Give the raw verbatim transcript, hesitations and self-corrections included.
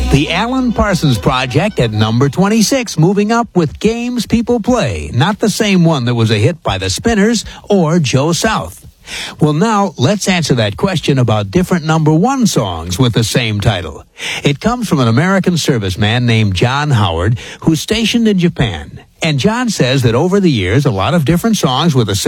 The Alan Parsons Project at number twenty-six, moving up with Games People Play, not the same one that was a hit by the Spinners or Joe South. Well, now, let's answer that question about different number one songs with the same title. It comes from an American serviceman named John Howard, who's stationed in Japan. And John says that over the years, a lot of different songs with the same